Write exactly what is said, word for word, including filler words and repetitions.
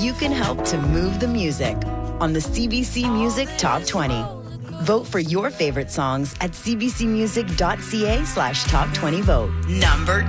you can help to move the music on the C B C Music Top twenty. Vote for your favorite songs at cbcmusic.ca slash top 20 vote. Number